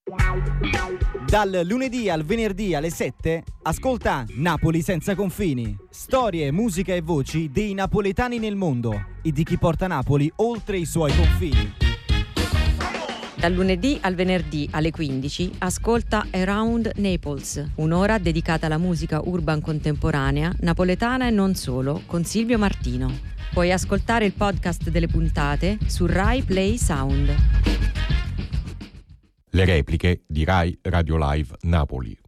Dal lunedì al venerdì alle 7 ascolta Napoli senza confini. Storie, musica e voci dei napoletani nel mondo e di chi porta Napoli oltre i suoi confini. Dal lunedì al venerdì alle 15 ascolta Around Naples, un'ora dedicata alla musica urban contemporanea, napoletana e non solo, con Silvio Martino. Puoi ascoltare il podcast delle puntate su Rai Play Sound. Le repliche di Rai Radio Live Napoli.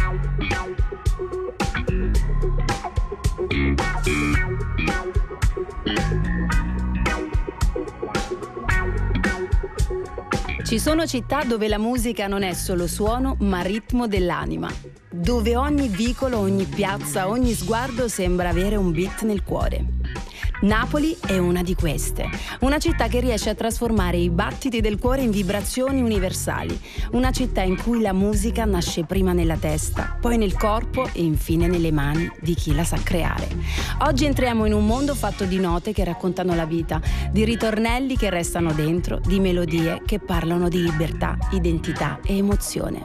Ci sono città dove la musica non è solo suono, ma ritmo dell'anima. Dove ogni vicolo, ogni piazza, ogni sguardo sembra avere un beat nel cuore. Napoli è una di queste, una città che riesce a trasformare i battiti del cuore in vibrazioni universali, una città in cui la musica nasce prima nella testa, poi nel corpo e infine nelle mani di chi la sa creare. Oggi entriamo in un mondo fatto di note che raccontano la vita, di ritornelli che restano dentro, di melodie che parlano di libertà, identità e emozione.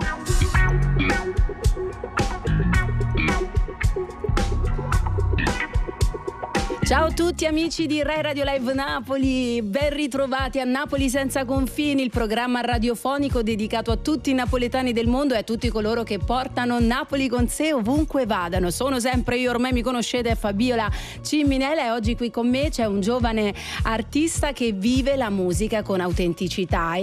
Ciao a tutti amici di Rai Radio Live Napoli, ben ritrovati a Napoli senza confini, il programma radiofonico dedicato a tutti i napoletani del mondo e a tutti coloro che portano Napoli con sé ovunque vadano. Sono sempre io, ormai mi conoscete, Fabiola Cimminella, e oggi qui con me c'è un giovane artista che vive la musica con autenticità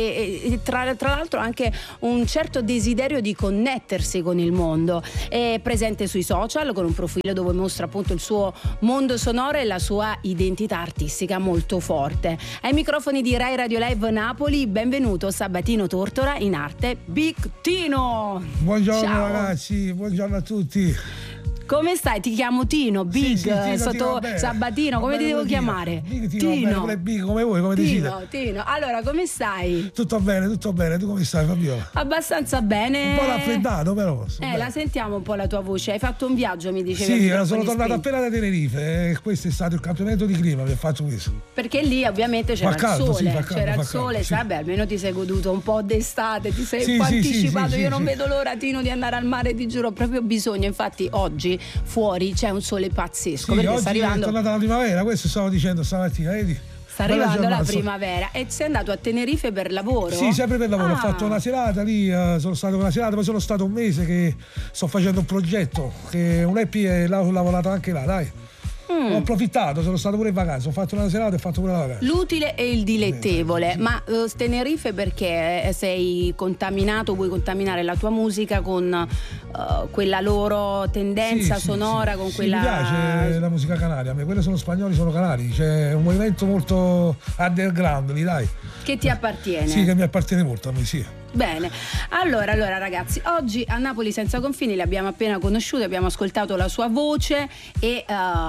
e tra l'altro anche un certo desiderio di connettersi con il mondo. È presente sui social con un profilo dove mostra appunto il suo mondo sonoro e la sua identità artistica molto forte. Ai microfoni di Rai Radio Live Napoli, benvenuto Sabatino Tortora, in arte Big Tino. Buongiorno. Ciao. Ragazzi, buongiorno a tutti. Come stai? Ti chiamo Tino, Big, sì, Tino, sotto Tino, Sabatino, come ti devo chiamare? Tino. Big, come voi, come decide. Tino. Allora, come stai? Tutto bene, tu come stai, Fabiola? Abbastanza bene. Un po' raffreddato però. La sentiamo un po' la tua voce. Hai fatto un viaggio, mi dicevi. Sì, sono tornato appena da Tenerife e questo è stato il campionato di clima che faccio questo. Perché lì ovviamente c'era caldo, il sole, sì, fa caldo, sì. Vabbè, almeno ti sei goduto un po' d'estate, ti sei un po' Sì, anticipato. Io non sì. vedo l'ora, Tino, di andare al mare, ti giuro, ho proprio bisogno. Infatti oggi fuori c'è un sole pazzesco, perché oggi sta arrivando. è tornata la primavera, questo stavo dicendo stamattina, vedi? Sta arrivando la primavera. E sei andato a Tenerife per lavoro? Sì, sempre per lavoro. Ho fatto una serata lì, sono stato una serata, poi sono stato un mese che sto facendo un progetto, che è un EP e l'ho lavorato anche là, dai. Ho approfittato, sono stato pure in vacanza, ho fatto una serata e ho fatto pure la vacanza. L'utile e il dilettevole. Sì. Ma Tenerife perché sei contaminato, vuoi contaminare la tua musica con quella loro tendenza sonora, con quella... Mi piace la musica canaria, a me quelli sono spagnoli, sono canari, c'è un movimento molto underground lì, dai. Che ti appartiene? Sì, che mi appartiene molto a me, sì. Bene, allora ragazzi, oggi a Napoli senza confini l'abbiamo appena conosciuto, abbiamo ascoltato la sua voce e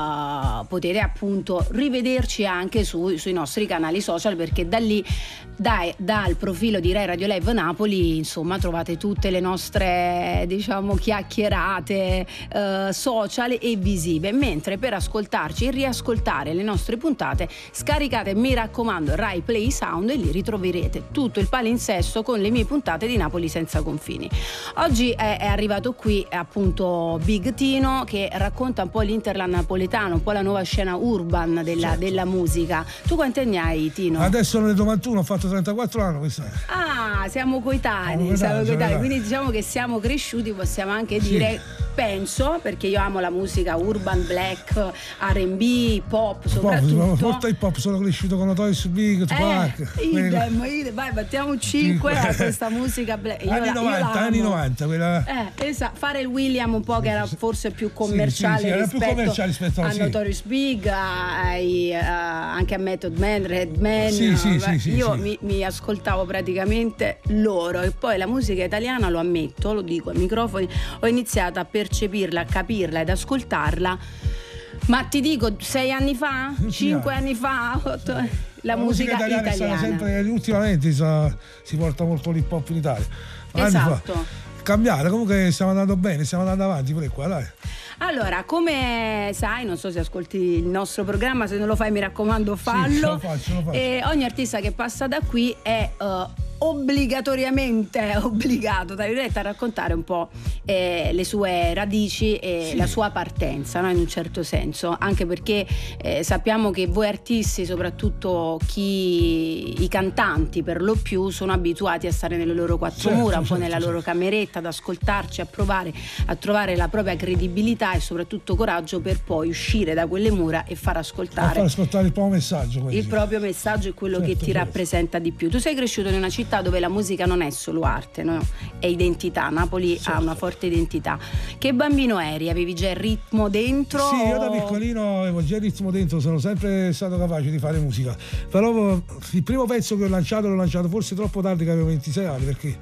potete appunto rivederci anche sui nostri canali social, perché da lì, dal profilo di Rai Radio Live Napoli, insomma, trovate tutte le nostre, diciamo, chiacchierate social e visive, mentre per ascoltarci e riascoltare le nostre puntate scaricate, mi raccomando, Rai Play Sound, e lì ritroverete tutto il palinsesto con le mie puntate di Napoli senza confini. Oggi è arrivato qui appunto Big Tino, che racconta un po' l'interland napoletano, un po' la nuova scena urban della musica. Tu quanti anni hai, Tino? Adesso nel 91 ho fatto 34 anni quest'anno. Ah, siamo coetanei, quindi diciamo che siamo cresciuti, possiamo anche dire, penso, perché io amo la musica urban, black, R&B, pop soprattutto. Molto hip hop, sono cresciuto con Notorious Big, Tupac. Idem, vai, battiamo 5 a questa musica black. Anni 90 quella... esatto, fare il William un po' che era forse più commerciale, rispetto a Notorious Big, anche a Method Man, Redman. Io mi ascoltavo praticamente loro, e poi la musica italiana, lo ammetto, lo dico ai microfoni, ho iniziato a percepirla, a capirla ed ascoltarla, ma ti dico 6 anni fa, 5 anni fa, 8... La musica italiana. Sempre, ultimamente si porta molto l'hip hop in Italia. Esatto. Cambiare, comunque stiamo andando bene, stiamo andando avanti pure qua, dai. Allora, come sai, non so se ascolti il nostro programma, se non lo fai mi raccomando fallo. Sì, lo faccio. E ogni artista che passa da qui è obbligatoriamente obbligato tra virgolette a raccontare un po' le sue radici e la sua partenza, no? In un certo senso, anche perché sappiamo che voi artisti, soprattutto i cantanti per lo più, sono abituati a stare nelle loro quattro mura, un po' nella loro cameretta, ad ascoltarci, a provare a trovare la propria credibilità e soprattutto coraggio per poi uscire da quelle mura e far ascoltare il proprio messaggio. Il proprio messaggio è quello che ti rappresenta di più. Tu sei cresciuto in una città dove la musica non è solo arte, no? È identità. Napoli ha una forte identità. Che bambino eri? Avevi già il ritmo dentro? Sì, io da piccolino avevo già il ritmo dentro, sono sempre stato capace di fare musica. Però il primo pezzo che l'ho lanciato forse troppo tardi, che avevo 26 anni, perché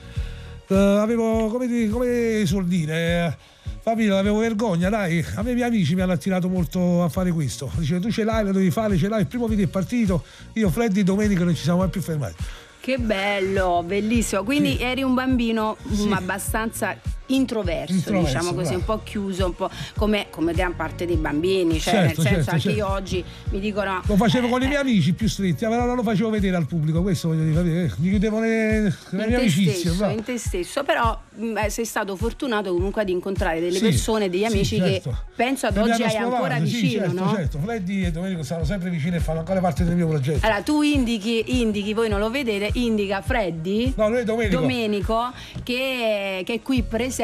avevo, come suol dire, famiglia, avevo vergogna, dai. A me i miei amici mi hanno attirato molto a fare questo. Dice, tu ce l'hai, lo devi fare, ce l'hai. Il primo video è partito, io, Freddy e Domenico non ci siamo mai più fermati. Che bello, bellissimo. Quindi eri un bambino abbastanza introverso, diciamo così, un po' chiuso, un po' come gran parte dei bambini, cioè nel senso anche io oggi mi dicono lo facevo con i miei amici più stretti, però non lo facevo vedere al pubblico, questo voglio dire, mi chiudevo le mie amicizie in te stesso, però sei stato fortunato comunque ad incontrare delle persone, degli amici che penso ad oggi hai ancora vicino, no? Certo, Freddy e Domenico stanno sempre vicini e fanno ancora parte del mio progetto. Allora tu indichi, voi non lo vedete, indica Freddy, no, lui è Domenico che è qui presente.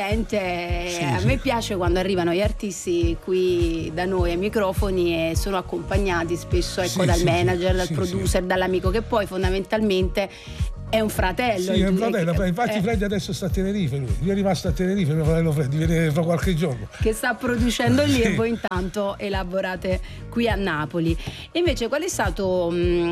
A me piace quando arrivano gli artisti qui da noi ai microfoni e sono accompagnati spesso dal manager, dal producer, dall'amico, che poi fondamentalmente è un fratello. Sì, è un fratello. Infatti Freddy adesso sta a Tenerife, lui è rimasto a Tenerife, mio fratello Freddy, viene fra qualche giorno. Che sta producendo lì e voi intanto elaborate qui a Napoli. E invece qual è stato,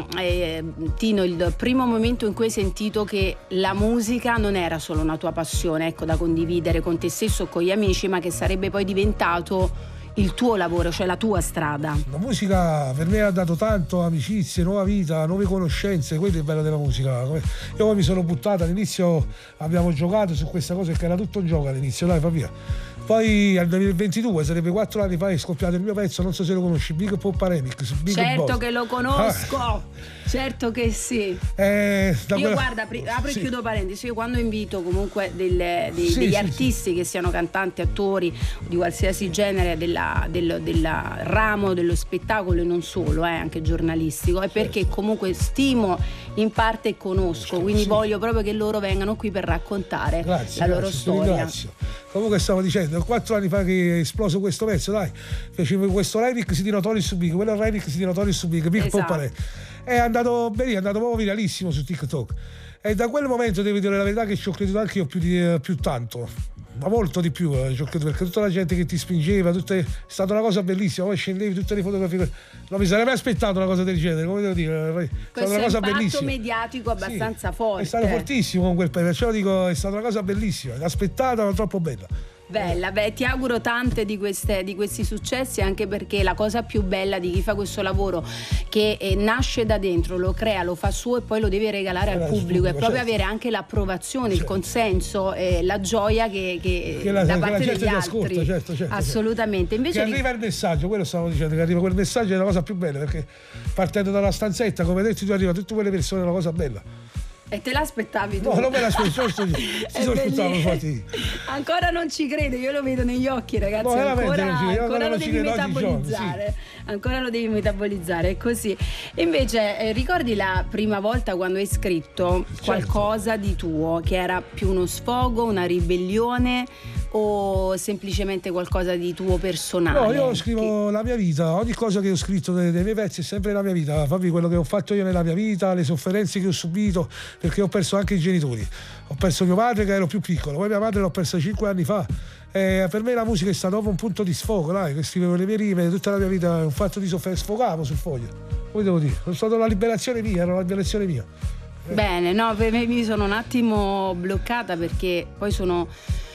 Tino, il primo momento in cui hai sentito che la musica non era solo una tua passione, da condividere con te stesso o con gli amici, ma che sarebbe poi diventato il tuo lavoro, cioè la tua strada? La musica per me ha dato tanto, amicizie, nuova vita, nuove conoscenze, quello è il bello della musica. Io poi mi sono buttato, all'inizio abbiamo giocato su questa cosa perché era tutto un gioco all'inizio, dai, fa via. Poi nel 2022, sarebbe 4 anni fa, è scoppiato il mio pezzo, non so se lo conosci, Big Pop Remix. Certo che lo conosco, certo che sì. Io guarda, apro e chiudo parentesi, io quando invito comunque degli artisti che siano cantanti, attori di qualsiasi genere del ramo dello spettacolo e non solo, anche giornalistico, è perché comunque stimo in parte e conosco, quindi voglio proprio che loro vengano qui per raccontare la loro storia. Comunque stavo dicendo, 4 anni fa che è esploso questo pezzo, dai, facevo questo remix di Notorious Big, quello remix di Notorious Big, Big Pop Remix. È andato bene, è andato proprio viralissimo su TikTok. E da quel momento devo dire la verità che ci ho creduto anche io più tanto, ma molto di più, perché tutta la gente che ti spingeva, è stata una cosa bellissima. Poi scendevi tutte le fotografie, non mi sarei mai aspettato una cosa del genere, come devo dire, è stata una cosa bellissima. Questo mediatico abbastanza forte, è stato fortissimo con quel pezzo, perciò dico, è stata una cosa bellissima, l'aspettata, ma troppo bella. Bella, ti auguro tante di questi successi, anche perché la cosa più bella di chi fa questo lavoro, che nasce da dentro, lo crea, lo fa suo e poi lo deve regalare al pubblico, è proprio avere anche l'approvazione, il consenso, la gioia che da parte degli altri. Certo. Assolutamente. Invece che arriva il messaggio, quello stavo dicendo, che arriva quel messaggio è la cosa più bella, perché partendo dalla stanzetta, come detto, tu arriva tutte quelle persone, è una cosa bella. E te l'aspettavi tu? No, non me l'aspettavo, si sono aspettato infatti. Ancora non ci crede, io lo vedo negli occhi, ragazzi. Ancora lo devi metabolizzare. Ancora lo devi metabolizzare, è così. E invece ricordi la prima volta quando hai scritto qualcosa di tuo, che era più uno sfogo, una ribellione o semplicemente qualcosa di tuo personale? No, io scrivo la mia vita, ogni cosa che ho scritto dei miei pezzi è sempre la mia vita, fammi quello che ho fatto io nella mia vita, le sofferenze che ho subito, perché ho perso anche i genitori. Ho perso mio padre che ero più piccolo, poi mia madre l'ho persa 5 anni fa. Per me la musica è stato proprio un punto di sfogo, dai, che scrivevo le mie rime, tutta la mia vita è un fatto di sfogavo sul foglio. Come devo dire? È stata una liberazione mia, era una liberazione mia. Bene, no, per me mi sono un attimo bloccata perché poi sono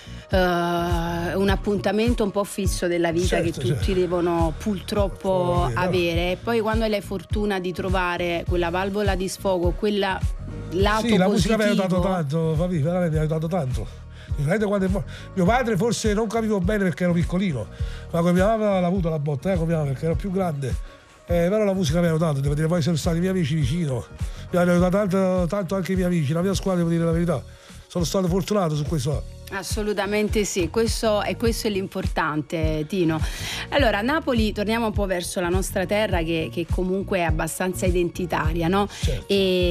un appuntamento un po' fisso della vita che tutti devono purtroppo avere. E poi quando hai la fortuna di trovare quella valvola di sfogo, quella lato positivo. La musica mi ha aiutato tanto, veramente mi ha aiutato tanto. Mio padre forse non capivo bene perché ero piccolino, ma con mia mamma l'ha avuto la botta, con mia mamma perché ero più grande. Però la musica mi ha aiutato, devo dire, poi sono stati i miei amici vicino, mi hanno aiutato tanto anche i miei amici, la mia squadra, devo dire la verità, sono stato fortunato su questo. Assolutamente sì, questo è l'importante, Tino. Allora, a Napoli torniamo un po' verso la nostra terra che comunque è abbastanza identitaria, no? Certo.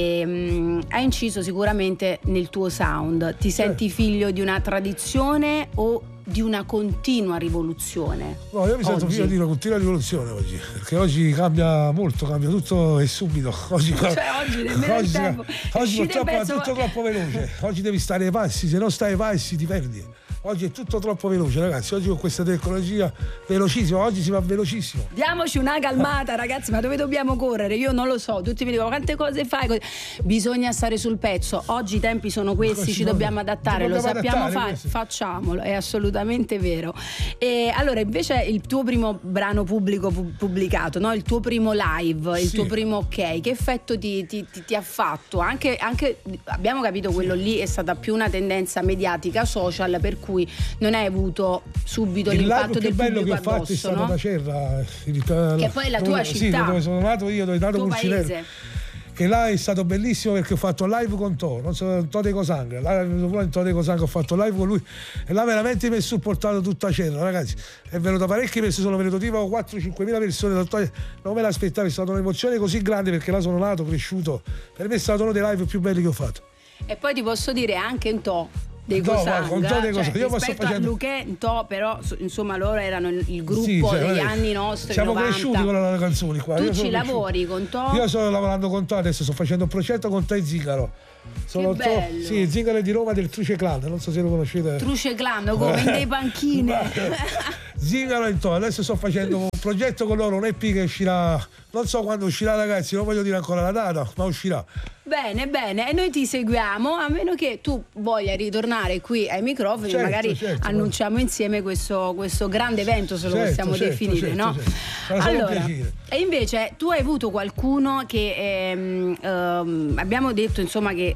E hai inciso sicuramente nel tuo sound. Ti senti figlio di una tradizione o di una continua rivoluzione? No, io mi sento figlio di una continua rivoluzione oggi, perché oggi cambia molto, cambia tutto e subito. Oggi nemmeno il tempo. Oggi purtroppo è tutto troppo veloce. Oggi devi stare ai passi, se non stai ai passi ti perdi. Oggi è tutto troppo veloce, ragazzi. Oggi con questa tecnologia velocissima, oggi si va velocissimo. Diamoci una calmata, ragazzi, ma dove dobbiamo correre? Io non lo so, tutti mi dicono quante cose fai. Bisogna stare sul pezzo. Oggi i tempi sono questi, ci dobbiamo adattare, lo sappiamo fare, facciamolo, è assolutamente vero. E allora, invece, il tuo primo brano pubblicato, no? Il tuo primo live, il tuo primo ok, che effetto ti ha fatto? Anche abbiamo capito, quello lì è stata più una tendenza mediatica, social, per cui non hai avuto subito l'impatto del pubblico addosso. Il bello che ho fatto è stata Macerra, che poi è la tua città, dove sono nato io, dove è nato Pulcinella, che là è stato bellissimo perché ho fatto live con non so, Tode Cosanghe, là in Tode Cosanghe ho fatto live con lui e là veramente mi è supportato tutta Cerra, ragazzi, è venuto parecchi persone, sono venuto tipo 4-5 mila persone, non me l'aspettavo, è stata un'emozione così grande perché là sono nato, cresciuto, per me è stato uno dei live più belli che ho fatto. E poi ti posso dire anche un to' dei Cosanga, io rispetto a Luché, però insomma loro erano il gruppo degli anni nostri. Siamo 90. cresciuti con le canzoni qua. Tu ci lavori con To? Io sto lavorando con To, adesso sto facendo un progetto con To e Zingaro. Che bello. Sì, Zingaro è di Roma, del Truce Clan, non so se lo conoscete. Truce Clan, come in dei panchine. Zingaro e To, adesso sto facendo un progetto con loro, un EP che uscirà, non so quando uscirà, ragazzi, non voglio dire ancora la data, ma uscirà. Bene, e noi ti seguiamo, a meno che tu voglia ritornare qui ai microfoni, certo, magari annunciamo insieme questo grande evento, se lo possiamo definire, no? Allora, e invece tu hai avuto qualcuno che abbiamo detto, insomma, che